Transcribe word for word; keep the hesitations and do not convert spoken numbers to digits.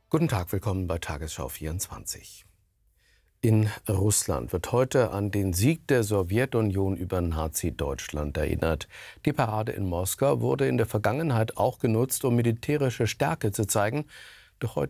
Guten Tag, willkommen bei Tagesschau vierundzwanzig. In Russland wird heute an den Sieg der Sowjetunion über Nazi-Deutschland erinnert. Die Parade in Moskau wurde in der Vergangenheit auch genutzt, um militärische Stärke zu zeigen. Doch heute